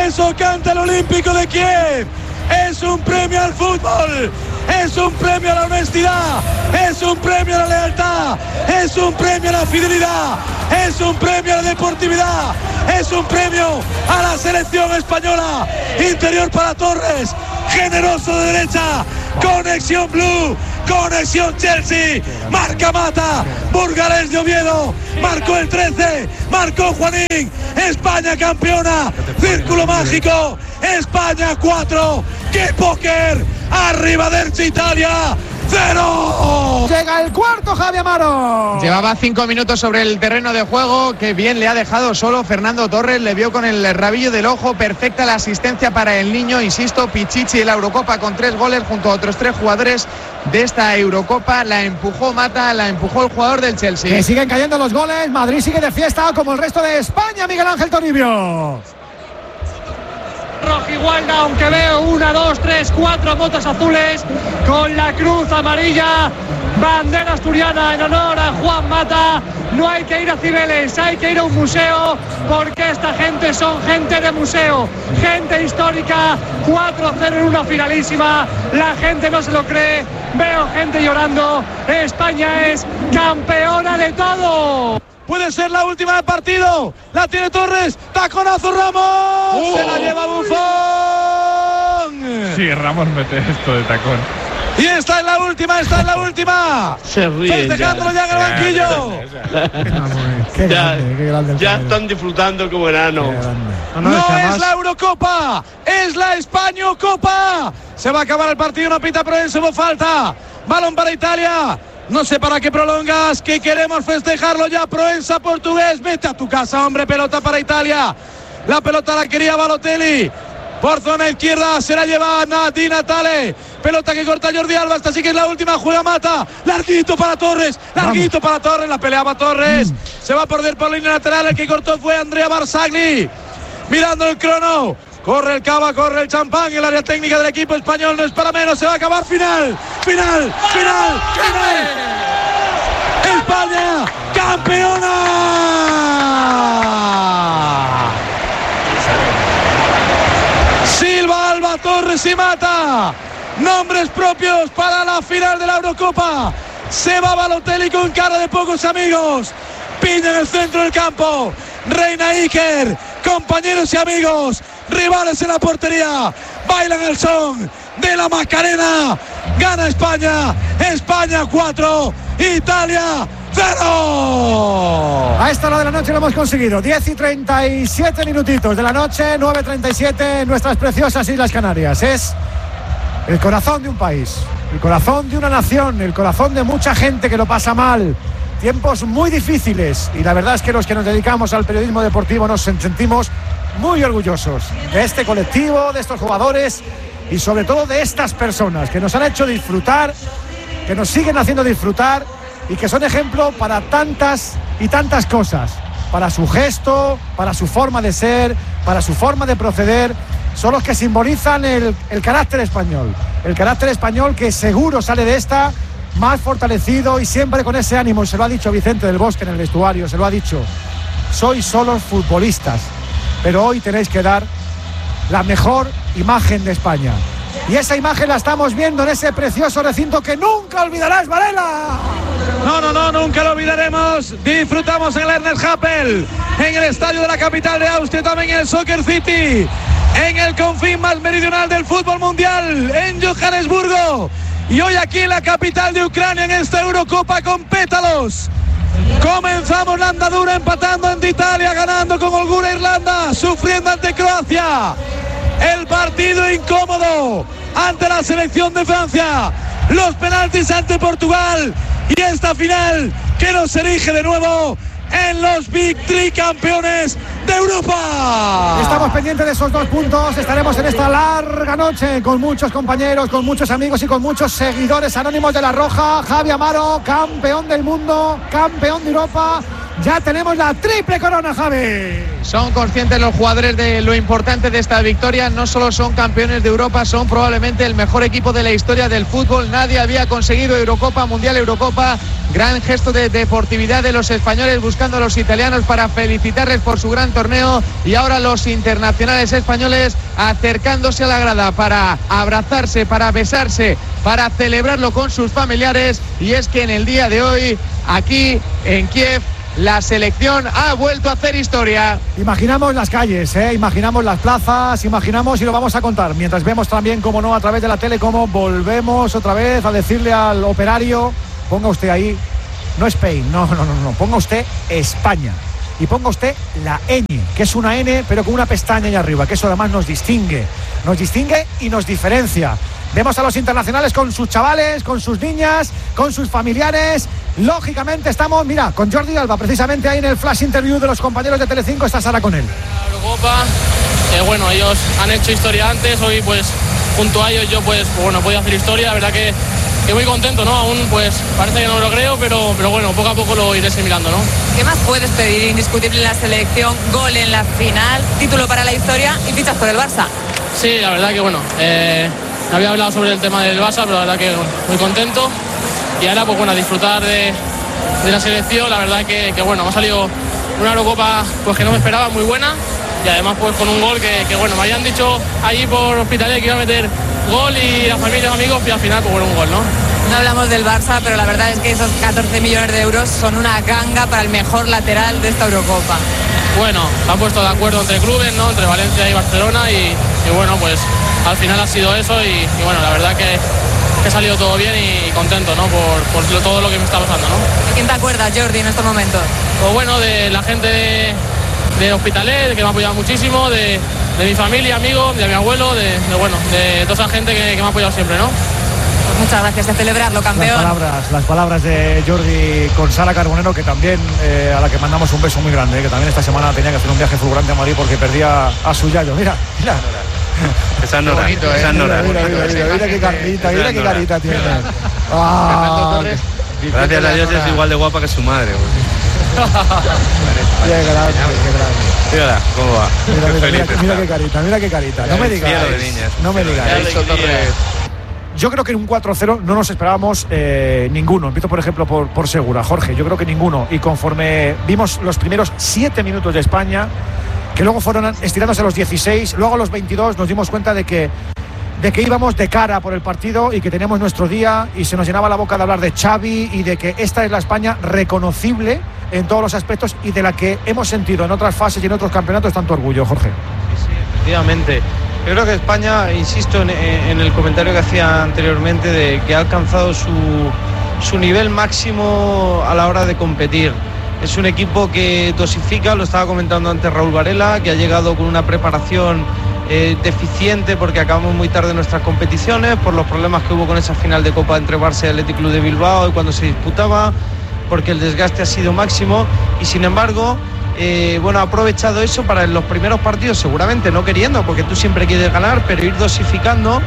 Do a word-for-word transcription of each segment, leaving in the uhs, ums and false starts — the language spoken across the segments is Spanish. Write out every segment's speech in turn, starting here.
eso canta el Olímpico de Kiev. Es un premio al fútbol, es un premio a la honestidad, es un premio a la lealtad, es un premio a la fidelidad, es un premio a la deportividad, es un premio a la selección española. Interior para Torres, generoso de derecha, conexión Blue, conexión Chelsea, marca Mata, Burgalés de Oviedo, marcó el trece, marcó Juanín, España campeona, círculo mágico, España cuatro, ¡qué póker! Arriba derecha Italia, ¡cero! Llega el cuarto, Javi Amaro. Llevaba cinco minutos sobre el terreno de juego, que bien le ha dejado solo Fernando Torres, le vio con el rabillo del ojo, perfecta la asistencia para el niño, insisto, Pichichi en la Eurocopa con tres goles junto a otros tres jugadores de esta Eurocopa, la empujó Mata, la empujó el jugador del Chelsea. Que siguen cayendo los goles, Madrid sigue de fiesta como el resto de España, Miguel Ángel Toribio. Rojigualda, aunque veo una, dos, tres, cuatro motos azules con la cruz amarilla, bandera asturiana en honor a Juan Mata. No hay que ir a Cibeles, hay que ir a un museo, porque esta gente son gente de museo, gente histórica. Cuatro cero en una finalísima, la gente no se lo cree, veo gente llorando. España es campeona de todo. Puede ser la última del partido. La tiene Torres. Taconazo Ramos. Uh. Se la lleva Buffon. Sí, Ramos mete esto de tacón. Y esta es la última, esta es la última. Se ríe. Festejándolo ya en el banquillo. Ya, ya están disfrutando como enanos. No, no, no es la Eurocopa, es la Españocopa. Se va a acabar el partido, no pita Proenza, hubo falta. Balón para Italia. No sé para qué prolongas, que queremos festejarlo ya. Proenza, portugués, vete a tu casa, hombre. Pelota para Italia. La pelota la quería Balotelli. Por zona izquierda se la lleva Di Natale. Pelota que corta Jordi Alba. Esta sí que es la última. Juega Mata. Larguito para Torres. Larguito Vamos. para Torres. La peleaba Torres. Mm. Se va a perder por línea lateral. El que cortó fue Andrea Barzagli. Mirando el crono. Corre el Cava, corre el champán. El área técnica del equipo español no es para menos. Se va a acabar. Final. Final. Final. Final. España campeona. Silva, Alba, Torres y Mata. Nombres propios para la final de la Eurocopa. Se va Balotelli con cara de pocos amigos. Piña en el centro del campo. Reina Iker. Compañeros y amigos. Rivales en la portería. Bailan el son de la Macarena. Gana España. España cuatro. Italia cero. A esta hora de la noche lo hemos conseguido. diez y treinta y siete minutitos de la noche. nueve y treinta y siete en nuestras preciosas Islas Canarias. Es el corazón de un país. El corazón de una nación. El corazón de mucha gente que lo pasa mal. Tiempos muy difíciles. Y la verdad es que los que nos dedicamos al periodismo deportivo nos sentimos muy orgullosos de este colectivo, de estos jugadores y sobre todo de estas personas que nos han hecho disfrutar, que nos siguen haciendo disfrutar y que son ejemplo para tantas y tantas cosas, para su gesto, para su forma de ser, para su forma de proceder. Son los que simbolizan el, el carácter español, el carácter español que seguro sale de esta más fortalecido y siempre con ese ánimo. Se lo ha dicho Vicente del Bosque en el vestuario, se lo ha dicho: sois solo futbolistas, pero hoy tenéis que dar la mejor imagen de España. Y esa imagen la estamos viendo en ese precioso recinto que nunca olvidarás, Varela. No, no, no, nunca lo olvidaremos. Disfrutamos en el Ernest Happel, en el estadio de la capital de Austria, también en el Soccer City, en el confín más meridional del fútbol mundial, en Johannesburgo. Y hoy aquí en la capital de Ucrania, en esta Eurocopa con pétalos. Comenzamos la andadura empatando ante Italia, ganando con holgura Irlanda, sufriendo ante Croacia. El partido incómodo ante la selección de Francia. Los penaltis ante Portugal. Y esta final que nos erige de nuevo en los Big Three campeones de Europa. Estamos pendientes de esos dos puntos. Estaremos en esta larga noche con muchos compañeros, con muchos amigos y con muchos seguidores anónimos de La Roja. Javi Amaro, campeón del mundo, campeón de Europa. Ya tenemos la triple corona, Javi. Son conscientes los jugadores de lo importante de esta victoria. No solo son campeones de Europa, son probablemente el mejor equipo de la historia del fútbol. Nadie había conseguido Eurocopa, Mundial, Eurocopa Gran gesto de deportividad de los españoles buscando a los italianos para felicitarles por su gran torneo, y ahora los internacionales españoles acercándose a la grada para abrazarse, para besarse, para celebrarlo con sus familiares. Y es que en el día de hoy, aquí en Kiev, la selección ha vuelto a hacer historia. Imaginamos las calles, ¿eh? Imaginamos las plazas, imaginamos y lo vamos a contar. Mientras vemos también, como no, a través de la tele, cómo volvemos otra vez a decirle al operario: ponga usted ahí, no Spain, no, no, no, no, ponga usted España. Y ponga usted la ñ, que es una N, pero con una pestaña ahí arriba, que eso además nos distingue. Nos distingue y nos diferencia. Vemos a los internacionales con sus chavales, con sus niñas, con sus familiares. Lógicamente estamos, mira, con Jordi Alba, precisamente ahí en el flash interview de los compañeros de Telecinco. Está Sara con él. La Eurocopa, eh, bueno, ellos han hecho historia antes, hoy pues junto a ellos yo pues, pues bueno, voy a hacer historia. La verdad que, que muy contento, ¿no? Aún pues parece que no lo creo, pero, pero bueno, poco a poco lo iré asimilando, ¿no? ¿Qué más puedes pedir? Indiscutible en la selección, gol en la final, título para la historia y fichas por el Barça. Sí, la verdad que bueno, eh, había hablado sobre el tema del Barça, pero la verdad que bueno, muy contento. Y ahora pues bueno, a disfrutar de, de la selección. La verdad que, que bueno, me ha salido una Eurocopa pues que no me esperaba, muy buena. Y además pues con un gol que, que bueno, me habían dicho allí por Hospitalet que iba a meter gol y la familia y los amigos, y al final pues bueno, un gol, ¿no? No hablamos del Barça, pero la verdad es que esos catorce millones de euros son una ganga para el mejor lateral de esta Eurocopa. Bueno, se han puesto de acuerdo entre clubes, ¿no? Entre Valencia y Barcelona, y, y bueno, pues al final ha sido eso, y, y bueno, la verdad que, que ha salido todo bien y contento, ¿no? Por, por lo, todo lo que me está pasando, ¿no? ¿De quién te acuerdas, Jordi, en estos momentos? Pues bueno, de la gente de, de Hospitalet, que me ha apoyado muchísimo, de, de mi familia, amigos, de mi abuelo, de, de bueno, de toda esa gente que, que me ha apoyado siempre, ¿no? Muchas gracias, a celebrarlo, campeón. Las palabras, las palabras de Jordi con Sara Carbonero, que también, eh, a la que mandamos un beso muy grande, eh, que también esta semana tenía que hacer un viaje fulgurante a Madrid porque perdía a su yayo. Mira, mira. Esa Nora, bonito, eh. Esa Nora. Mira, mira, mira, mira, mira qué carita, mira qué carita tiene. Ah, gracias a Dios es igual de guapa que su madre. Qué grande, qué grande. Mírala, cómo va. Mira, mira, mira, mira qué carita, mira qué carita. No me digas, no me digas. Yo creo que en un cuatro cero no nos esperábamos eh, ninguno. Empiezo, por ejemplo, por, por Segura. Jorge, yo creo que ninguno. Y conforme vimos los primeros siete minutos de España, que luego fueron estirándose a los dieciséis, luego a los veintidós nos dimos cuenta de que, de que íbamos de cara por el partido y que teníamos nuestro día, y se nos llenaba la boca de hablar de Xavi y de que esta es la España reconocible en todos los aspectos y de la que hemos sentido en otras fases y en otros campeonatos tanto orgullo, Jorge. Sí, efectivamente. Yo creo que España, insisto en, en el comentario que hacía anteriormente, de que ha alcanzado su, su nivel máximo a la hora de competir. Es un equipo que dosifica, lo estaba comentando antes Raúl Varela, que ha llegado con una preparación eh, deficiente porque acabamos muy tarde en nuestras competiciones, por los problemas que hubo con esa final de Copa entre Barça y Athletic Club de Bilbao y cuando se disputaba, porque el desgaste ha sido máximo, y sin embargo... Eh, bueno, ha aprovechado eso para en los primeros partidos, seguramente no queriendo, porque tú siempre quieres ganar, pero ir dosificando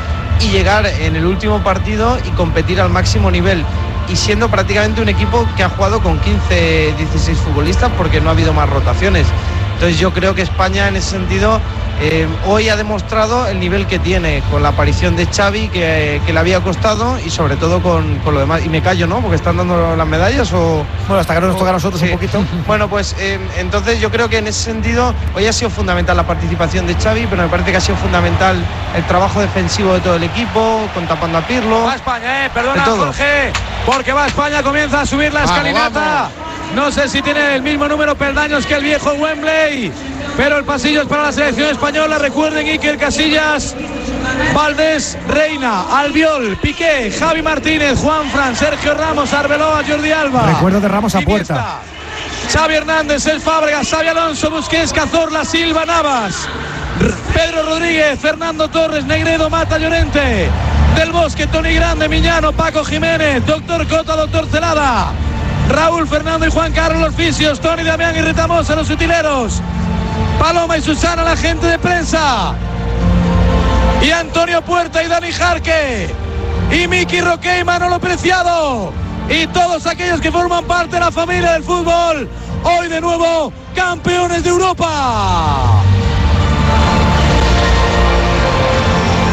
y llegar en el último partido y competir al máximo nivel, y siendo prácticamente un equipo que ha jugado con quince, dieciséis futbolistas porque no ha habido más rotaciones. Entonces yo creo que España en ese sentido eh, hoy ha demostrado el nivel que tiene con la aparición de Xavi, que, que le había costado, y sobre todo con, con lo demás. Y me callo, ¿no? Porque están dando las medallas o... Bueno, hasta que no nos toca a nosotros sí. Un poquito. Bueno, pues eh, entonces yo creo que en ese sentido hoy ha sido fundamental la participación de Xavi, pero me parece que ha sido fundamental el trabajo defensivo de todo el equipo, con tapando a Pirlo. Va España, eh, perdona Jorge, porque va España, comienza a subir la escalinata. Vamos, vamos. No sé si tiene el mismo número de peldaños que el viejo Wembley, pero el pasillo es para la selección española. Recuerden: Iker Casillas, Valdés, Reina, Albiol, Piqué, Javi Martínez, Juanfran, Sergio Ramos, Arbeloa, Jordi Alba. Recuerdo de Ramos a puerta. Iniesta, Xavi Hernández, El Fábregas, Xavi Alonso, Busquets, Cazorla, Silva, Navas, Pedro Rodríguez, Fernando Torres, Negredo, Mata, Llorente, Del Bosque, Toni Grande, Miñano, Paco Jiménez, Doctor Cota, Doctor Celada, Raúl, Fernando y Juan Carlos, los fisios, Tony, Damián y Ritamosa, los utileros, Paloma y Susana, la gente de prensa, y Antonio Puerta y Dani Jarque, y Miki Roque y Manolo Preciado, y todos aquellos que forman parte de la familia del fútbol, hoy de nuevo campeones de Europa.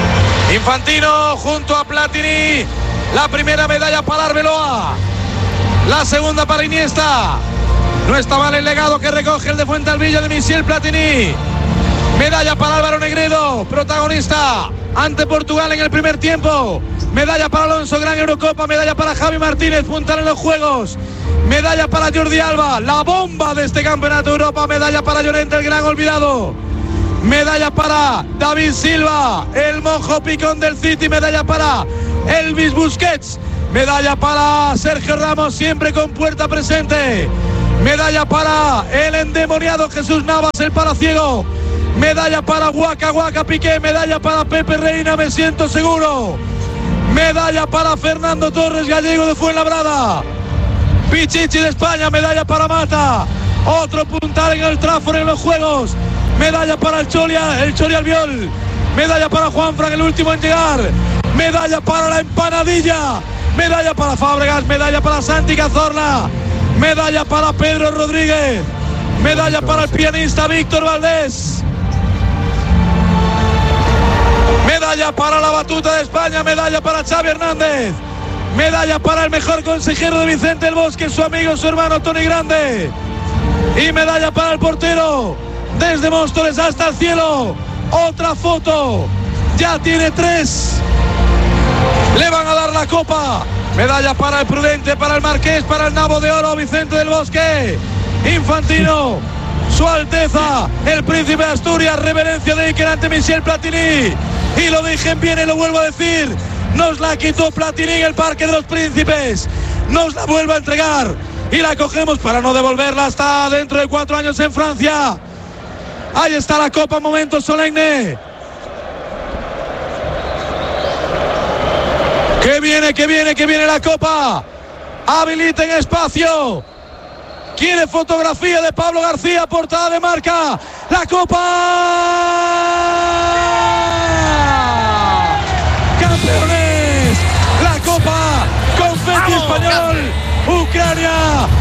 Infantino junto a Platini, la primera medalla para Arbeloa. La segunda para Iniesta. No está mal el legado que recoge el de Fuentealbilla de Michel Platini. Medalla para Álvaro Negredo, protagonista ante Portugal en el primer tiempo. Medalla para Alonso, gran Eurocopa. Medalla para Javi Martínez, puntal en los juegos. Medalla para Jordi Alba, la bomba de este campeonato de Europa. Medalla para Llorente, el gran olvidado. Medalla para David Silva, el mojo picón del City. Medalla para Elvis Busquets. Medalla para Sergio Ramos, siempre con puerta presente. Medalla para el endemoniado Jesús Navas, el palaciego. Medalla para Waka Waka Piqué. Medalla para Pepe Reina, me siento seguro. Medalla para Fernando Torres, gallego de Fuenlabrada. Pichichi de España. Medalla para Mata, otro puntal en el Trafford en los juegos. Medalla para el Cholia, el Chori Albiol. Medalla para Juanfran, el último en llegar. Medalla para la empanadilla. Medalla para Fábregas. Medalla para Santi Cazorla. Medalla para Pedro Rodríguez. Medalla para el pianista Víctor Valdés. Medalla para la batuta de España. Medalla para Xavi Hernández. Medalla para el mejor consejero de Vicente el Bosque, su amigo, su hermano Tony Grande. Y medalla para el portero. Desde Móstoles hasta el cielo. Otra foto. Ya tiene tres. Le van a dar la copa. Medalla para el Prudente, para el Marqués, para el Nabo de Oro, Vicente del Bosque. Infantino, Su Alteza, el Príncipe de Asturias, reverencia de Iker ante Michel Platini. Y lo dije bien y lo vuelvo a decir. Nos la quitó Platini en el Parque de los Príncipes. Nos la vuelve a entregar. Y la cogemos para no devolverla hasta dentro de cuatro años en Francia. Ahí está la copa, momento solemne. Que viene, que viene, que viene la copa. Habiliten espacio. Quiere fotografía de Pablo García, portada de Marca. La copa. Campeones. La copa. Confeti español. Ucrania